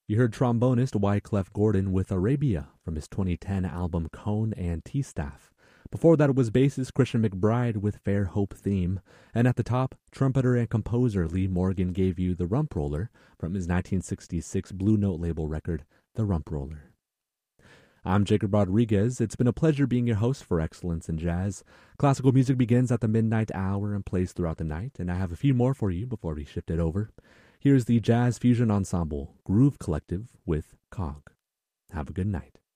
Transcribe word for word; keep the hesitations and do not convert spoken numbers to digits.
You heard trombonist Wyclef Gordon with Arabia from his twenty ten album Cone and T-Staff. Before that was bassist Christian McBride with Fair Hope Theme. And at the top, trumpeter and composer Lee Morgan gave you The Rump Roller from his nineteen sixty-six Blue Note label record, The Rump Roller. I'm Jacob Rodriguez. It's been a pleasure being your host for Excellence in Jazz. Classical music begins at the midnight hour and plays throughout the night, and I have a few more for you before we shift it over. Here's the Jazz Fusion Ensemble, Groove Collective with Cog. Have a good night.